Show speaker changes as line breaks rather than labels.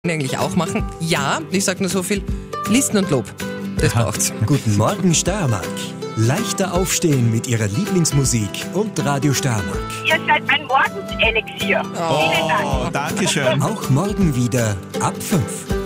eigentlich auch machen. Ja, ich sag nur so viel, Listen und Lob. Das braucht's.
Guten Morgen Steiermark. Leichter aufstehen mit ihrer Lieblingsmusik und Radio Steiermark.
Ihr seid mein Morgenselixier. Vielen Dank.
Dankeschön.
Auch morgen wieder ab 5.